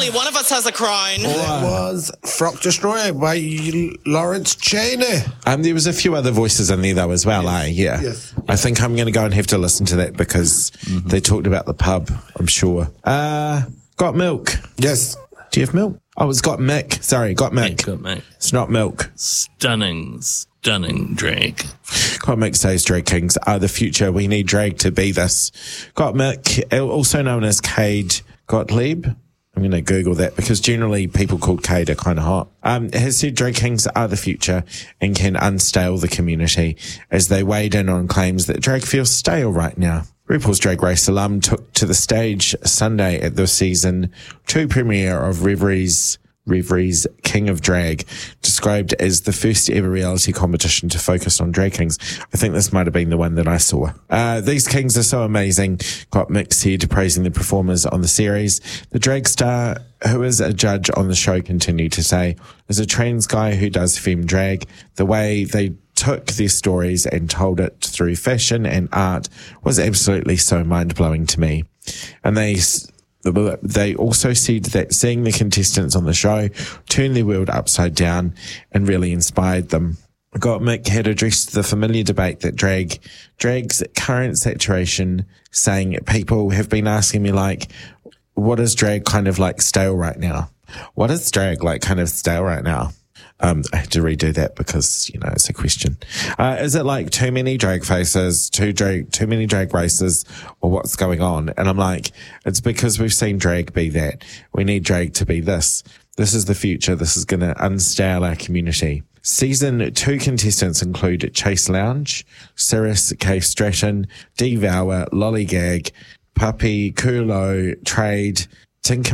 Only one of us has a crown. That was Frock Destroyer by Lawrence Cheney. There was a few other voices in there though as well, Yeah. Yes. I think I'm going to go and have to listen to that because they talked about the pub, I'm sure. Got Milk. Yes. Do you have milk? Oh, it's Got Mick. Sorry, Got Mick. Got Mick. It's not milk. Stunning drag. Got Mick says drag kings are the future. We need drag to be this. Got Mick, also known as Cade Gottlieb. I'm going to Google that because generally people called Cade are kind of hot. Has said drag kings are the future and can unstale the community as they weighed in on claims that drag feels stale right now. RuPaul's Drag Race alum took to the stage Sunday at the season 2 premiere of Reveries King of Drag, described as the first ever reality competition to focus on drag kings. I think this might have been the one that I saw. These kings are so amazing. Got Mick said, praising the performers on the series. The drag star, who is a judge on the show, continued to say, as a trans guy who does femme drag, the way they took their stories and told it through fashion and art was absolutely so mind-blowing to me. And they also said that seeing the contestants on the show turn their world upside down and really inspired them. Gottmik had addressed the familiar debate that drag's current saturation, saying people have been asking me like, what is drag kind of like stale right now? What is drag like kind of stale right now? I had to redo that because, it's a question. Is it like too many drag faces, too many drag races, or what's going on? And I'm like, it's because we've seen drag be that. We need drag to be this. This is the future. This is going to unstale our community. Season 2 contestants include Chase Lounge, Cirrus K. Stratton, Devour, Lollygag, Puppy, Kulo, Trade, Twinka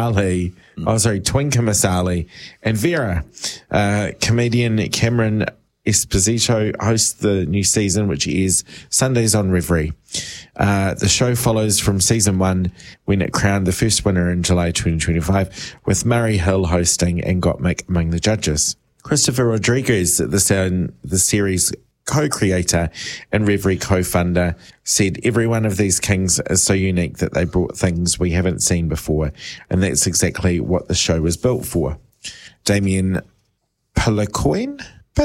Masali, and Vera. Comedian Cameron Esposito hosts the new season, which is Sundays on Reverie. The show follows from season 1 when it crowned the first winner in July 2025, with Murray Hill hosting and Gottmik among the judges. Christopher Rodriguez, the series co-creator and Reverie co-funder, said every one of these kings is so unique that they brought things we haven't seen before, and that's exactly what the show was built for. Damien Pelacoin,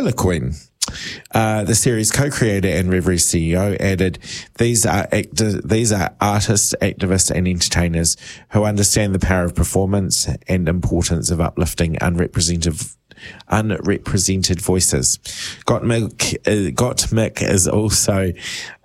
the series co-creator and Reverie CEO, added, these are artists, activists and entertainers who understand the power of performance and importance of uplifting unrepresented voices. Gottmik is also